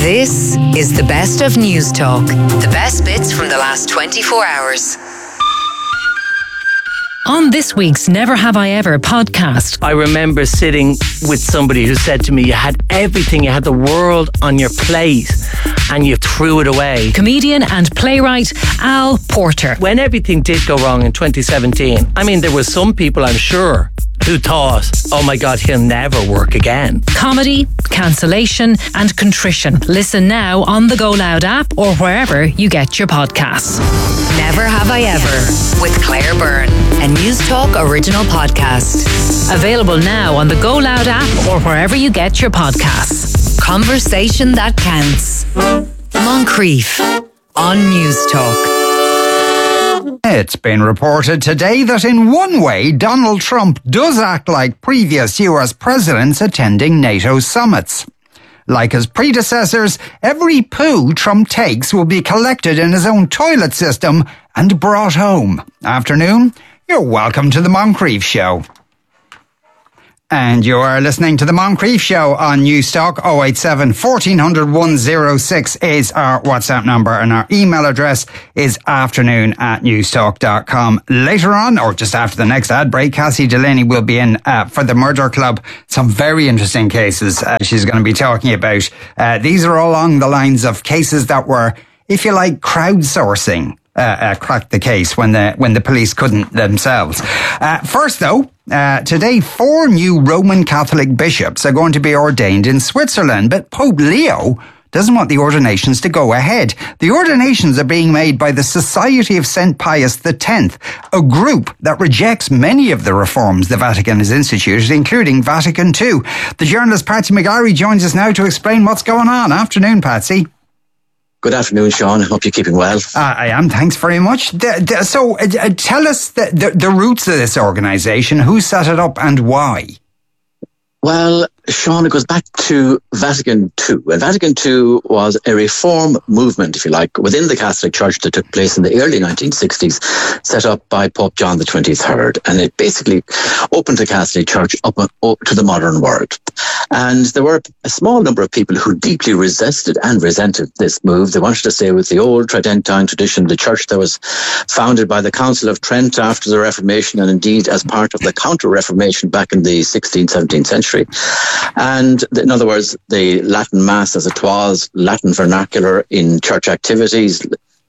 This is the best of News Talk. The best bits from the last 24 hours. On this week's Never Have I Ever podcast. I remember sitting with somebody who said to me, you had everything, you had the world on your plate and you threw it away. Comedian and playwright Al Porter. When everything did go wrong in 2017, I mean, there were some people, I'm sure, who thought, oh my God, he'll never work again. Comedy, cancellation and contrition. Listen now on the Go Loud app or wherever you get your podcasts. Never Have I Ever with Claire Byrne, a News Talk original podcast. Available now on the Go Loud app or wherever you get your podcasts. Conversation that counts. Moncrief on News Talk. It's been reported today that in one way Donald Trump does act like previous US presidents attending NATO summits. Like his predecessors, every poo Trump takes will be collected in his own toilet system and brought home. Afternoon, you're welcome to the Moncrief Show. And you are listening to the Moncrief Show on Newstalk. 087 1400 106 is our WhatsApp number, and our email address is afternoon@newstalk.com. Later on, or just after the next ad break, Cassie Delaney will be in for the Murder Club. Some very interesting cases she's going to be talking about. These are all along the lines of cases that were, if you like, crowdsourcing. Cracked the case when the police couldn't themselves. First though, today 4 new Roman Catholic bishops are going to be ordained in Switzerland, but Pope Leo doesn't want the ordinations to go ahead. The ordinations are being made by the Society of St. Pius X, a group that rejects many of the reforms the Vatican has instituted, including Vatican II. The journalist Patsy McGarry joins us now to explain what's going on. Afternoon, Patsy. Good afternoon, Sean. I hope you're keeping well. I am. Thanks very much. So tell us the roots of this organisation, who set it up and why. Well, Sean, it goes back to Vatican II. And Vatican II was a reform movement, if you like, within the Catholic Church that took place in the early 1960s, set up by Pope John XXIII. And it basically opened the Catholic Church up to the modern world. And there were a small number of people who deeply resisted and resented this move. They wanted to stay with the old Tridentine tradition, the church that was founded by the Council of Trent after the Reformation, and indeed as part of the Counter-Reformation back in the 16th, 17th century. And in other words, the Latin Mass as it was, Latin vernacular in church activities,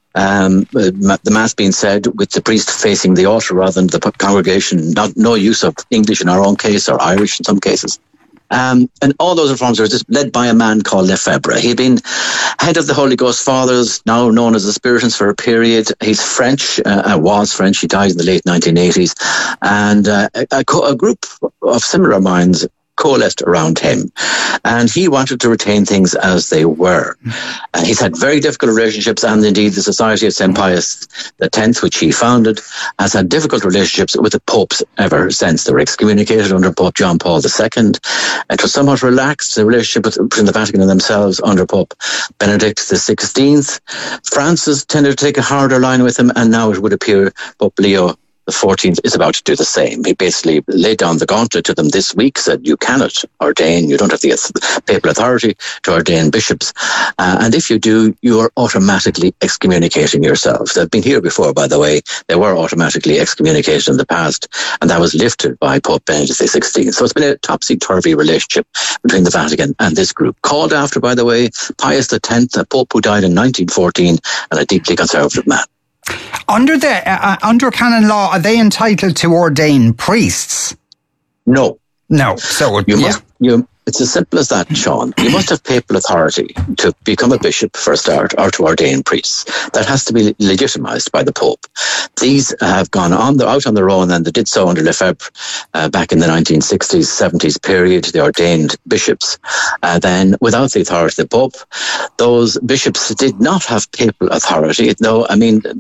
the Mass being said with the priest facing the altar rather than the congregation, no use of English in our own case or Irish in some cases. And all those reforms were just led by a man called Lefebvre. He'd been head of the Holy Ghost Fathers, now known as the Spiritans, for a period. He's French, was French. He died in the late 1980s. And a group of similar minds coalesced around him, and he wanted to retain things as they were. And he's had very difficult relationships, and indeed the Society of St. Pius X, which he founded, has had difficult relationships with the popes ever since. They were excommunicated under Pope John Paul II. It was somewhat relaxed, the relationship between the Vatican and themselves under Pope Benedict XVI. Francis tended to take a harder line with him, and now it would appear Pope Leo the 14th is about to do the same. He basically laid down the gauntlet to them this week, said you cannot ordain, you don't have the papal authority to ordain bishops. And if you do, you are automatically excommunicating yourselves. They've been here before, by the way. They were automatically excommunicated in the past, and that was lifted by Pope Benedict XVI. So it's been a topsy-turvy relationship between the Vatican and this group, called after, by the way, Pius X, a pope who died in 1914, and a deeply conservative man. Under canon law, are they entitled to ordain priests? No. So it's as simple as that, Sean. You must have papal authority to become a bishop for a start, or to ordain priests. That has to be legitimised by the Pope. These have gone out on their own, and they did so under Lefebvre back in the 1960s, 70s period. They ordained bishops. Then, without the authority of the Pope, those bishops did not have papal authority. Without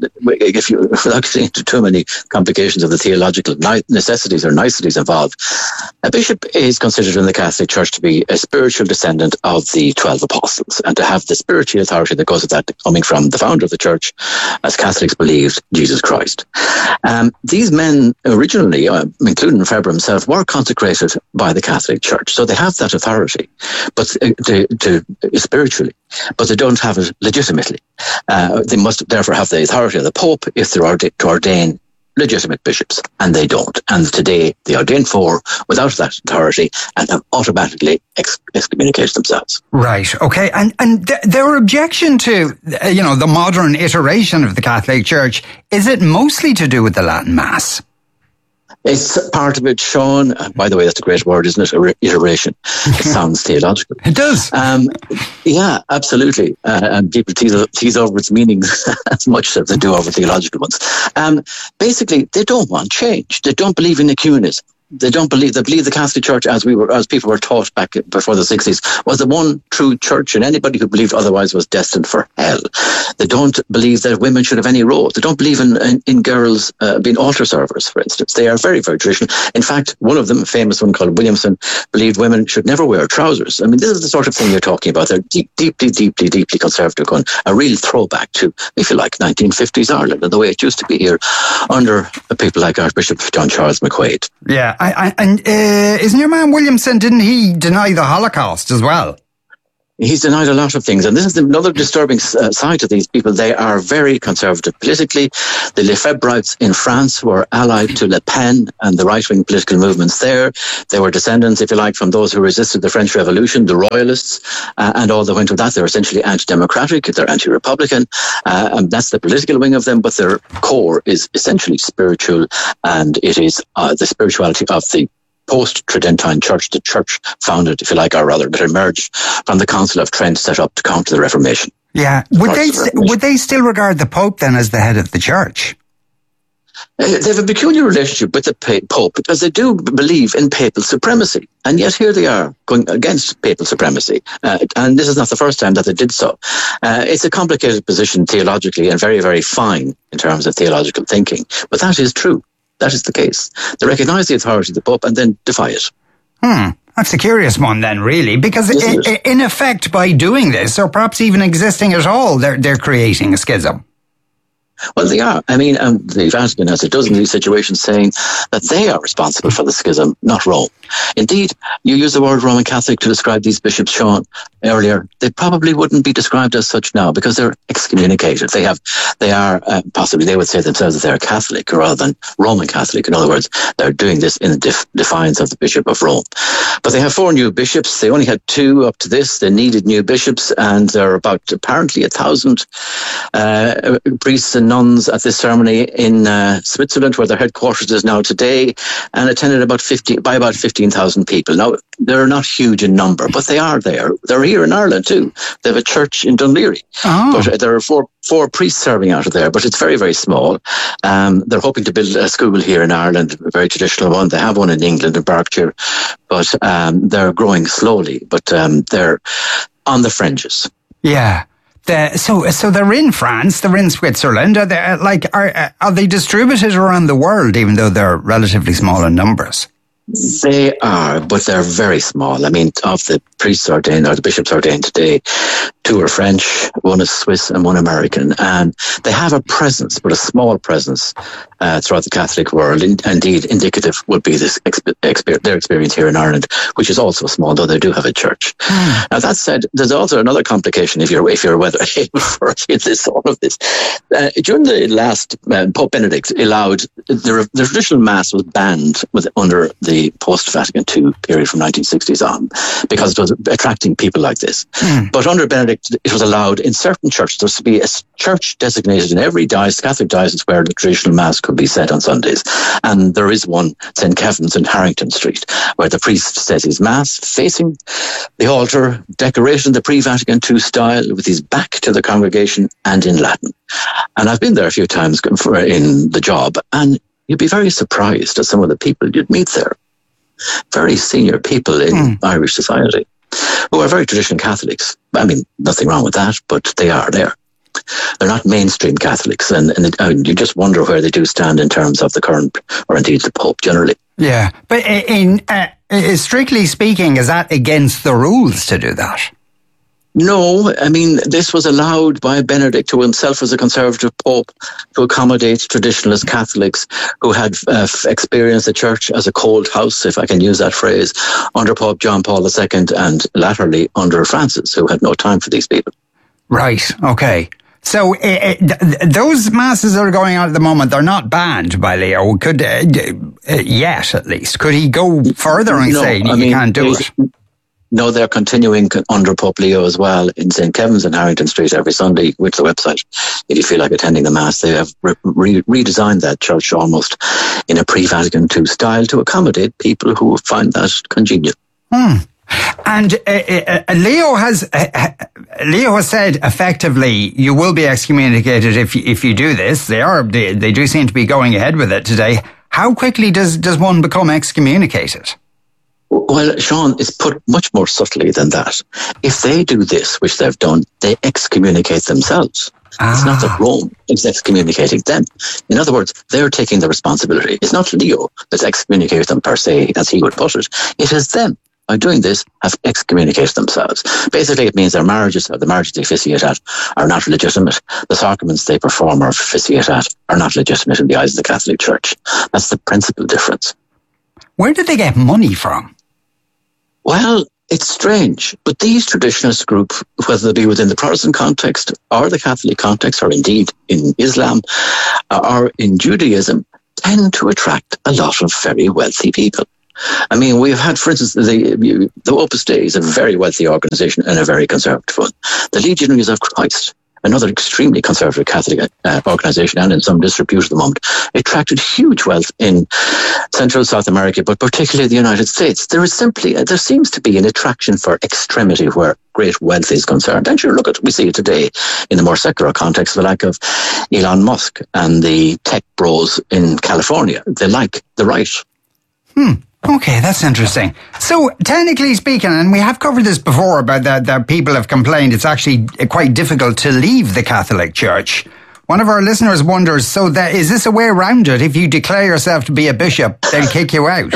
getting into too many complications of the theological necessities or niceties involved, a bishop is considered in the Catholic Church to be a spiritual descendant of the 12 apostles and to have the spiritual authority that goes with that coming from the founder of the church, as Catholics believed, Jesus Christ. These men originally, including Faber himself, were consecrated by the Catholic Church. So they have that authority, but spiritually, but they don't have it legitimately. They must therefore have the authority of the Pope if they're to ordain legitimate bishops, and they don't. And today they ordain 4 without that authority and have automatically excommunicated themselves. Right. Okay. And their objection to the modern iteration of the Catholic Church, is it mostly to do with the Latin Mass? It's part of it, Sean. By the way, that's a great word, isn't it? Iteration. It sounds theological. It does. Yeah, absolutely. And people tease over its meanings as much as they do over theological ones. Basically, they don't want change. They don't believe in ecumenism. They believe the Catholic Church, as people were taught back before the 60s, was the one true church, and anybody who believed otherwise was destined for hell. They don't believe that women should have any role. They don't believe in girls being altar servers, for instance. They are very, very traditional. In fact, one of them, a famous one called Williamson, believed women should never wear trousers. I mean, this is the sort of thing you're talking about. They're deeply conservative, going a real throwback to, if you like, 1950s Ireland and the way it used to be here under people like Archbishop John Charles McQuaid. Yeah. And isn't your man Williamson, didn't he deny the Holocaust as well? He's denied a lot of things, and this is another disturbing side to these people. They are very conservative politically. The Lefebvrites in France were allied to Le Pen and the right-wing political movements there. They were descendants, if you like, from those who resisted the French Revolution, the Royalists, and all that went with that. They're essentially anti-democratic, they're anti-republican, and that's the political wing of them, but their core is essentially spiritual, and it is the spirituality of the post-Tridentine Church, the church founded, if you like, or rather, that emerged from the Council of Trent set up to counter the Reformation. Yeah. Would they still regard the Pope then as the head of the church? They have a peculiar relationship with the Pope because they do believe in papal supremacy. And yet here they are going against papal supremacy. And this is not the first time that they did so. It's a complicated position theologically and very, very fine in terms of theological thinking. But that is true. That is the case. They recognise the authority of the Pope and then defy it. That's a curious one then, really, because in effect, by doing this, or perhaps even existing at all, they're creating a schism. Well, they are. I mean, the Vatican has a dozen of these situations saying that they are responsible for the schism, not Rome. Indeed, you use the word Roman Catholic to describe these bishops, Sean, earlier. They probably wouldn't be described as such now because they're excommunicated. They are possibly, they would say themselves that they're Catholic rather than Roman Catholic. In other words, they're doing this in defiance of the Bishop of Rome. But they have 4 new bishops. They only had 2 up to this. They needed new bishops, and there are about apparently 1,000 priests and nuns at this ceremony in Switzerland, where their headquarters is now today, and attended by about 15,000 people. Now, they're not huge in number, but they are there. They're here in Ireland too. They have a church in Dunleary. But there are four priests serving out of there, but it's very, very small. They're hoping to build a school here in Ireland, a very traditional one. They have one in England, in Berkshire, but they're growing slowly, but they're on the fringes. Yeah. So they're in France, they're in Switzerland. Are they distributed around the world, even though they're relatively small in numbers? They are, but they're very small. I mean, of the priests ordained or the bishops ordained today, 2 are French, 1 is Swiss and 1 American. And they have a presence, but a small presence throughout the Catholic world. Indeed, indicative would be this their experience here in Ireland, which is also small, though they do have a church. Now, that said, there's also another complication if you're whether for all of this. During the last, Pope Benedict allowed, the traditional Mass was banned under the post-Vatican II period from 1960s on, because it was attracting people like this. But under Benedict, it was allowed in certain churches. There was to be a church designated in every Catholic diocese where the traditional Mass could be said on Sundays. And there is one, St. Kevin's in Harrington Street, where the priest says his Mass facing the altar, decorated in the pre-Vatican II style, with his back to the congregation and in Latin. And I've been there a few times in the job, and you'd be very surprised at some of the people you'd meet there. Very senior people in Irish society who are very traditional Catholics. I mean, nothing wrong with that, but they are there. They're not mainstream Catholics, and you just wonder where they do stand in terms of the current, or indeed the Pope generally. Yeah, but in strictly speaking, is that against the rules to do that? No, I mean, this was allowed by Benedict, who himself was a conservative pope, to accommodate traditionalist Catholics who had experienced the church as a cold house, if I can use that phrase, under Pope John Paul II and latterly under Francis, who had no time for these people. Right, okay. So those masses that are going on at the moment, they're not banned by Leo. Could yet, at least. Could he go further and say you can't do it? No, they're continuing under Pope Leo as well in St. Kevin's and Harrington Street every Sunday with the website. If you feel like attending the Mass, they have redesigned that church almost in a pre-Vatican II style to accommodate people who find that congenial. And Leo has said effectively you will be excommunicated if you do this. They do seem to be going ahead with it today. How quickly does one become excommunicated? Well, Sean, it's put much more subtly than that. If they do this, which they've done, they excommunicate themselves. It's not that Rome is excommunicating them. In other words, they're taking the responsibility. It's not Leo that's excommunicated them per se, as he would put it. It is them. By doing this, have excommunicated themselves. Basically, it means their marriages, or the marriages they officiate at, are not legitimate. The sacraments they perform or officiate at are not legitimate in the eyes of the Catholic Church. That's the principal difference. Where did they get money from? Well, it's strange, but these traditionalist groups, whether they be within the Protestant context or the Catholic context, or indeed in Islam or in Judaism, tend to attract a lot of very wealthy people. I mean, we've had, for instance, the Opus Dei is a very wealthy organisation and a very conservative one. The Legionaries of Christ, another extremely conservative Catholic organisation and in some disrepute at the moment, attracted huge wealth in Central South America, but particularly the United States. There seems to be an attraction for extremity where great wealth is concerned. And sure, we see it today in the more secular context, the like of Elon Musk and the tech bros in California. They like the right. Okay, that's interesting. So, technically speaking, and we have covered this before about that people have complained it's actually quite difficult to leave the Catholic Church. One of our listeners wonders, is this a way around it? If you declare yourself to be a bishop, they'll kick you out.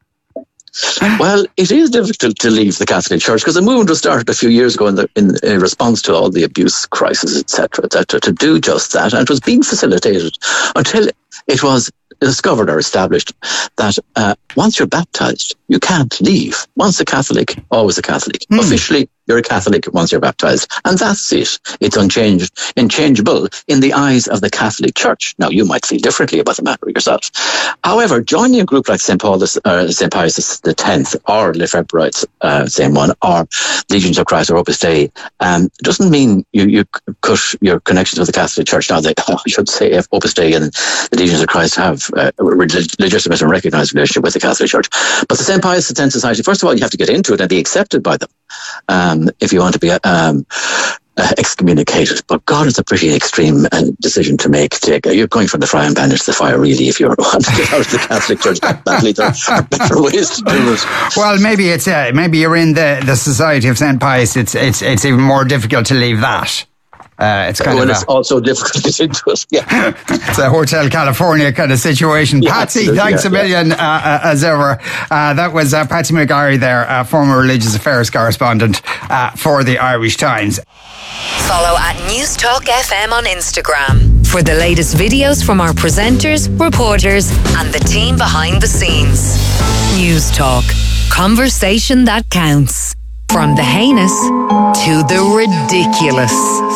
Well, it is difficult to leave the Catholic Church because the movement was started a few years ago in response to all the abuse crisis, etc., to do just that. And it was being facilitated until it was discovered or established that once you're baptized, you can't leave. Once a Catholic, always a Catholic. Officially, you're a Catholic once you're baptized. And that's it. It's unchangeable in the eyes of the Catholic Church. Now, you might feel differently about the matter yourself. However, joining a group like St. Pius X or Lefebvre's, same one, or Legions of Christ or Opus Dei, doesn't mean you cut your connections with the Catholic Church. Now, I should say if Opus Dei and the Legions of Christ have a legitimate and recognised relationship with the Catholic Church. But the St. Pius X Society, first of all, you have to get into it and be accepted by them if you want to be excommunicated. But God, it's a pretty extreme decision to make. You're going from the frying pan into the fire, really, if you want to get out of the Catholic Church that badly. There are better ways to do it. Well, maybe it's maybe you're in the Society of St. Pius. It's even more difficult to leave that. It's also difficult to get into it. Yeah. It's a Hotel California kind of situation. Yeah, Patsy, thanks a million as ever. That was Patsy McGarry there, former religious affairs correspondent for the Irish Times. Follow at News Talk FM on Instagram for the latest videos from our presenters, reporters, and the team behind the scenes. News Talk, conversation that counts. From the heinous to the ridiculous.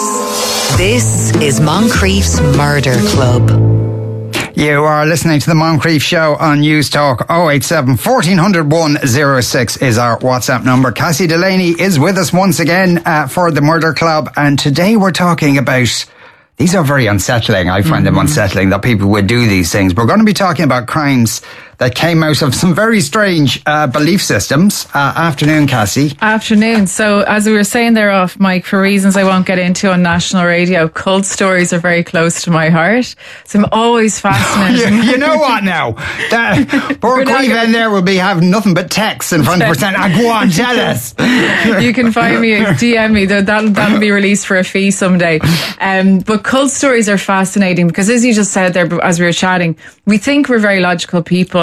This is Moncrief's Murder Club. You are listening to the Moncrief Show on News Talk. 087 1400 106 is our WhatsApp number. Cassie Delaney is with us once again for the Murder Club, and today we're talking about... These are very unsettling. I find them unsettling that people would do these things. We're going to be talking about crimes that came out of some very strange belief systems. Afternoon, Cassie. Afternoon. So, as we were saying there off, Mike, for reasons I won't get into on national radio, cult stories are very close to my heart. So I'm always fascinated. You know what now? Poor Queen there will be having nothing but texts in front of her saying, go on, tell us. You can find me, DM me. That'll be released for a fee someday. But cult stories are fascinating because, as you just said there, as we were chatting, we think we're very logical people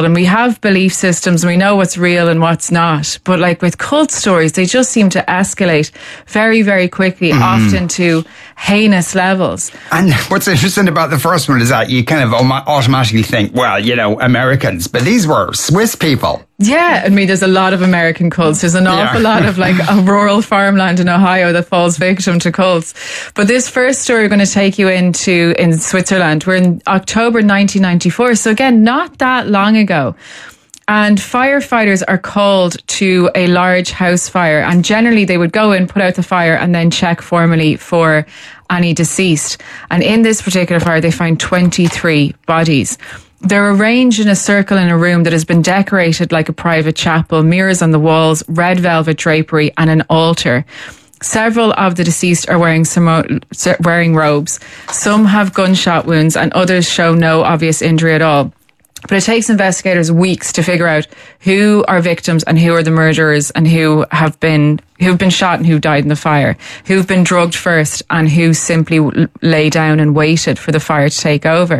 and we have belief systems and we know what's real and what's not. But like with cult stories, they just seem to escalate very, very quickly, often to heinous levels. And what's interesting about the first one is that you kind of automatically think, well, you know, Americans, but these were Swiss people. Yeah, I mean, there's a lot of American cults. There's an awful lot of like a rural farmland in Ohio that falls victim to cults. But this first story we're going to take you into in Switzerland. We're in October 1994. So again, not that long ago. And firefighters are called to a large house fire. And generally they would go in, put out the fire, and then check formally for any deceased. And in this particular fire, they find 23 bodies. They're arranged in a circle in a room that has been decorated like a private chapel, mirrors on the walls, red velvet drapery, and an altar. Several of the deceased are wearing robes. Some have gunshot wounds and others show no obvious injury at all. But it takes investigators weeks to figure out who are victims and who are the murderers and who've been shot and who died in the fire, who've been drugged first and who simply lay down and waited for the fire to take over.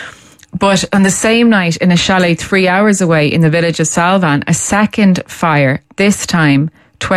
But on the same night, in a chalet 3 hours away in the village of Salvan, a second fire, this time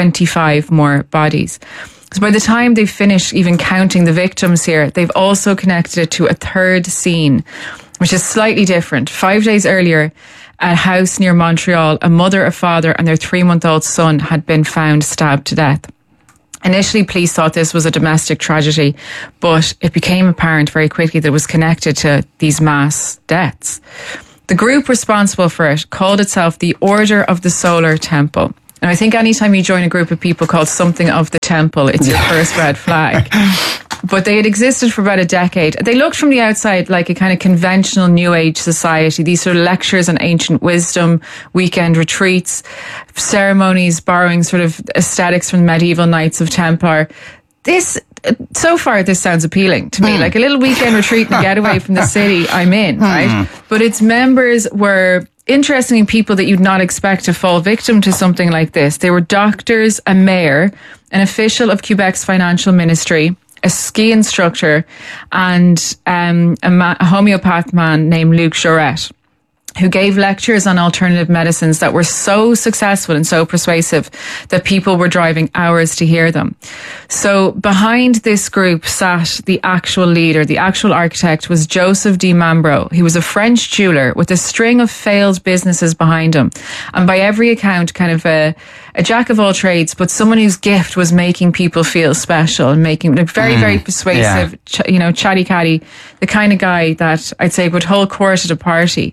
25 more bodies. So by the time they've finished even counting the victims here, they've also connected it to a third scene, which is slightly different. 5 days earlier, at a house near Montreal, a mother, a father, and their 3-month-old son had been found stabbed to death. Initially, police thought this was a domestic tragedy, but it became apparent very quickly that it was connected to these mass deaths. The group responsible for it called itself the Order of the Solar Temple. And I think anytime you join a group of people called something of the temple, it's your first red flag. But they had existed for about a decade. They looked from the outside like a kind of conventional New Age society. These sort of lectures on ancient wisdom, weekend retreats, ceremonies borrowing sort of aesthetics from medieval Knights of Templar. So far, this sounds appealing to me. Like a little weekend retreat and getaway from the city, I'm in, right? But its members were interesting people that you'd not expect to fall victim to something like this. They were doctors, a mayor, an official of Quebec's financial ministry, a ski instructor, and a homeopath man named Luc Jouret, who gave lectures on alternative medicines that were so successful and so persuasive that people were driving hours to hear them. So behind this group sat the actual leader, the actual architect was Joseph de Mambro. He was a French jeweler with a string of failed businesses behind him. And by every account, kind of a jack of all trades, but someone whose gift was making people feel special and making very, very persuasive, chatty catty, the kind of guy that I'd say would hold court at a party.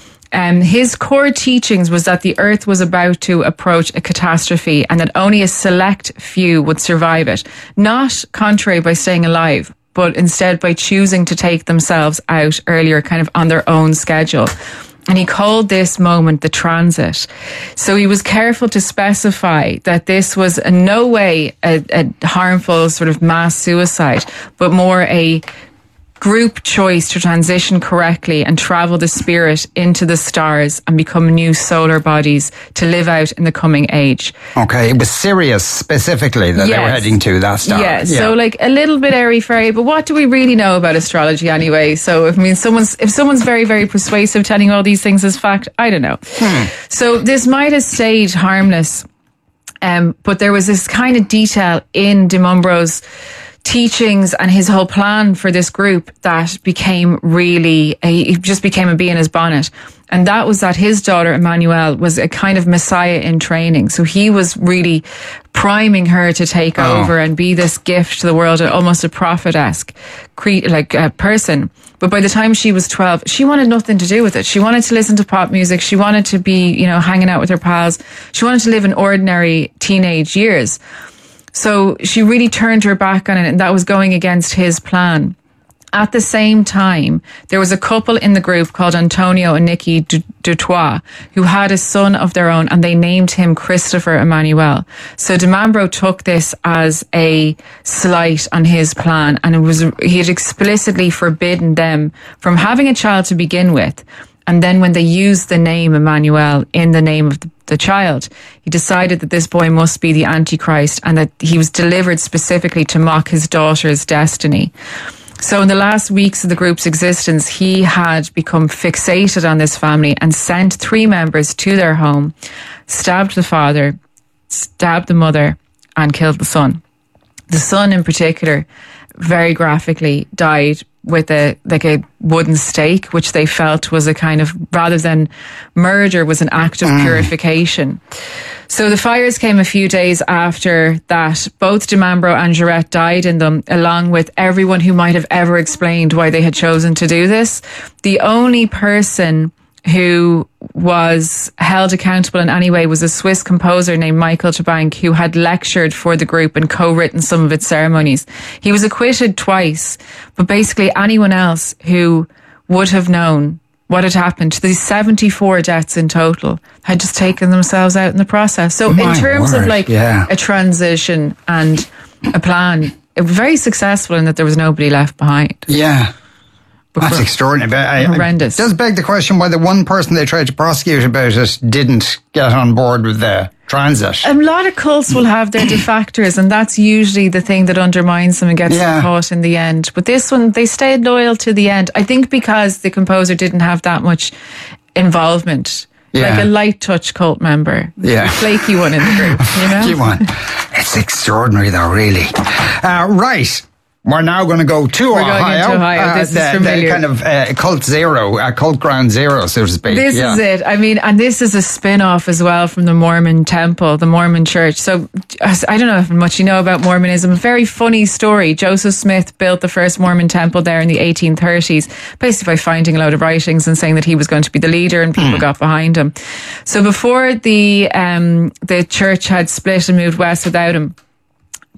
His core teachings was that the earth was about to approach a catastrophe and that only a select few would survive it. Not contrary by staying alive, but instead by choosing to take themselves out earlier, kind of on their own schedule. And he called this moment the transit. So he was careful to specify that this was in no way a harmful sort of mass suicide, but more a group choice to transition correctly and travel the spirit into the stars and become new solar bodies to live out in the coming age. Okay, it was Sirius specifically that they were heading to, that star. Yeah, so like a little bit airy-fairy, but what do we really know about astrology anyway? So if someone's very, very persuasive telling you all these things as fact, I don't know. So this might have stayed harmless, but there was this kind of detail in de Mambro's teachings and his whole plan for this group that became he just became a bee in his bonnet. And that was that his daughter, Emmanuelle, was a kind of messiah in training. So he was really priming her to take over and be this gift to the world, almost a prophet-esque person. But by the time she was 12, she wanted nothing to do with it. She wanted to listen to pop music. She wanted to be, hanging out with her pals. She wanted to live in ordinary teenage years. So she really turned her back on it, and that was going against his plan. At the same time, there was a couple in the group called Antonio and Nikki Dutoit who had a son of their own, and they named him Christopher Emmanuel. So de Mambro took this as a slight on his plan, and he had explicitly forbidden them from having a child to begin with. And then when they used the name Emmanuel in the name of the child, he decided that this boy must be the Antichrist and that he was delivered specifically to mock his daughter's destiny. So in the last weeks of the group's existence, he had become fixated on this family and sent 3 members to their home, stabbed the father, stabbed the mother, and killed the son. The son in particular, very graphically, died with a wooden stake, which they felt was a kind of, rather than murder, was an act of purification. So the fires came a few days after that. Both de Mambro and Jarrett died in them, along with everyone who might have ever explained why they had chosen to do this. The only person who was held accountable in any way was a Swiss composer named Michael Tabank, who had lectured for the group and co-written some of its ceremonies. He was acquitted twice, but basically anyone else who would have known what had happened to these 74 deaths in total had just taken themselves out in the process. So in terms of a transition and a plan, it was very successful in that there was nobody left behind. Yeah. That's extraordinary. Horrendous. It does beg the question why the one person they tried to prosecute about it didn't get on board with the transit. A lot of cults will have their defectors, and that's usually the thing that undermines them and gets them caught in the end. But this one, they stayed loyal to the end. I think because the composer didn't have that much involvement. Yeah. Like a light touch cult member. Yeah. A flaky one in the group, you know? Flaky one. It's extraordinary though, really. Right. We're now going to go to Ohio. We're going into Ohio. This is familiar. The kind of cult zero, cult ground zero, so to speak. This is it. I mean, and this is a spin-off as well from the Mormon temple, the Mormon church. So I don't know how much you know about Mormonism. A very funny story. Joseph Smith built the first Mormon temple there in the 1830s, basically by finding a load of writings and saying that he was going to be the leader, and people got behind him. So before the church had split and moved west without him,